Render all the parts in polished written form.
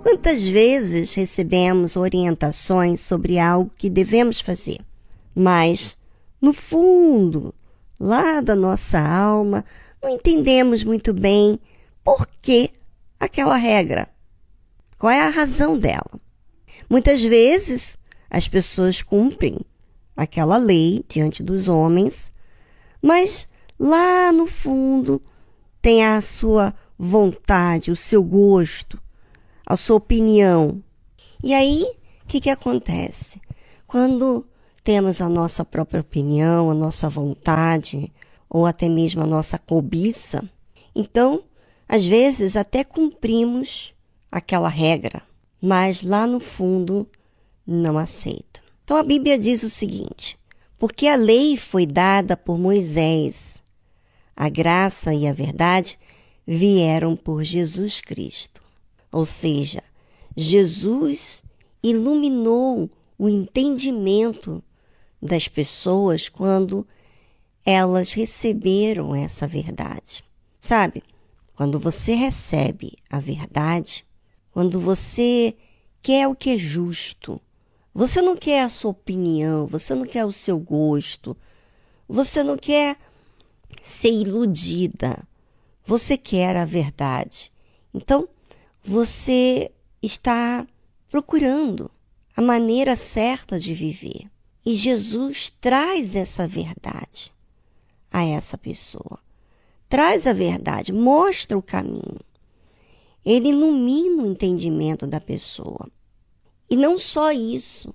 Quantas vezes recebemos orientações sobre algo que devemos fazer, mas, no fundo, lá da nossa alma, não entendemos muito bem por que aquela regra, qual é a razão dela. Muitas vezes, as pessoas cumprem aquela lei diante dos homens, mas lá no fundo tem a sua vontade, o seu gosto, a sua opinião. E aí, o que acontece? Quando temos a nossa própria opinião, a nossa vontade, ou até mesmo a nossa cobiça, então, às vezes, até cumprimos aquela regra, mas lá no fundo não aceita. Então, a Bíblia diz o seguinte: porque a lei foi dada por Moisés, a graça e a verdade vieram por Jesus Cristo. Ou seja, Jesus iluminou o entendimento das pessoas quando elas receberam essa verdade. Sabe, quando você recebe a verdade, quando você quer o que é justo, você não quer a sua opinião, você não quer o seu gosto, você não quer ser iludida, você quer a verdade. Então, você está procurando a maneira certa de viver. E Jesus traz essa verdade a essa pessoa. Traz a verdade, mostra o caminho. Ele ilumina o entendimento da pessoa. E não só isso,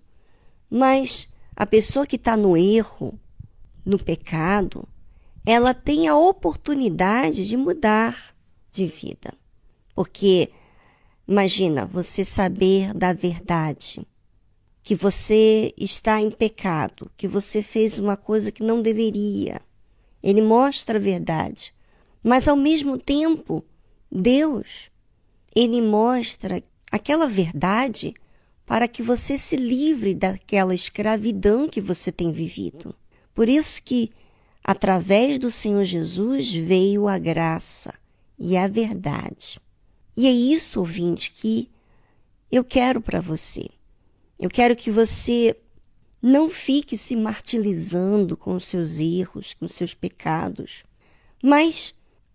mas a pessoa que está no erro, no pecado, ela tem a oportunidade de mudar de vida. Porque, imagina, você saber da verdade, que você está em pecado, que você fez uma coisa que não deveria. Ele mostra a verdade. Mas, ao mesmo tempo, Deus, Ele mostra aquela verdade para que você se livre daquela escravidão que você tem vivido. Por isso que, através do Senhor Jesus, veio a graça e a verdade. E é isso, ouvinte, que eu quero para você. Eu quero que você não fique se martirizando com os seus erros, com os seus pecados, mas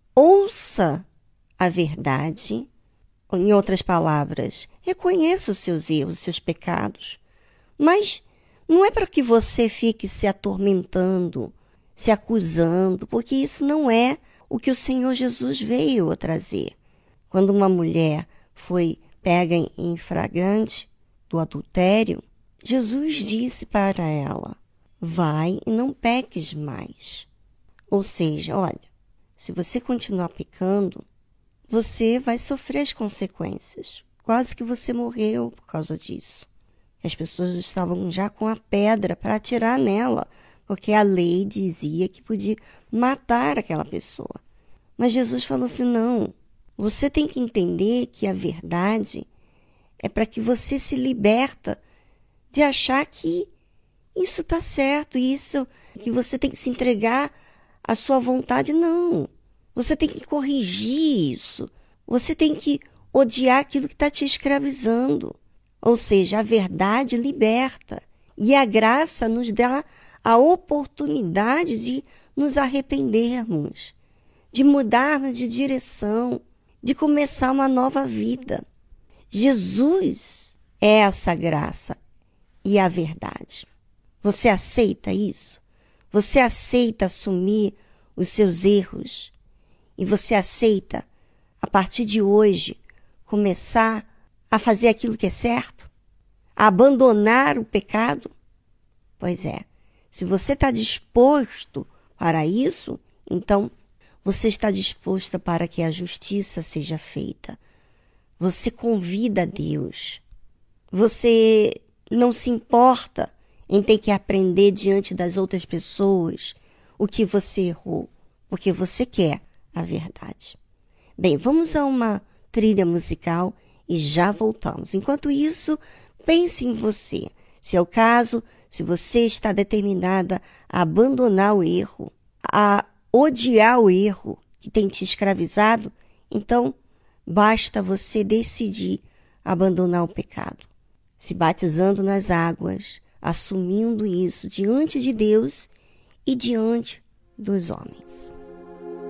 ouça a verdade. Em outras palavras, reconheça os seus erros, os seus pecados, mas não é para que você fique se atormentando, se acusando, porque isso não é o que o Senhor Jesus veio a trazer. Quando uma mulher foi pega em flagrante do adultério, Jesus disse para ela: vai e não peques mais. Ou seja, olha, se você continuar pecando, você vai sofrer as consequências. Quase que você morreu por causa disso. As pessoas estavam já com a pedra para atirar nela, porque a lei dizia que podia matar aquela pessoa. Mas Jesus falou assim: não, você tem que entender que a verdade é para que você se liberta de achar que isso está certo, isso que você tem que se entregar à sua vontade. Não. Você tem que corrigir isso. Você tem que odiar aquilo que está te escravizando. Ou seja, a verdade liberta. E a graça nos dá a oportunidade de nos arrependermos, de mudarmos de direção, de começar uma nova vida. Jesus é essa graça e a verdade. Você aceita isso? Você aceita assumir os seus erros? E você aceita, a partir de hoje, começar a fazer aquilo que é certo? A abandonar o pecado? Pois é, se você está disposto para isso, então você está disposta para que a justiça seja feita. Você convida a Deus. Você não se importa em ter que aprender diante das outras pessoas o que você errou, porque você quer a verdade. Bem, vamos a uma trilha musical e já voltamos. Enquanto isso, pense em você. Se é o caso, se você está determinada a abandonar o erro, a odiar o erro que tem te escravizado, então basta você decidir abandonar o pecado, se batizando nas águas, assumindo isso diante de Deus e diante dos homens.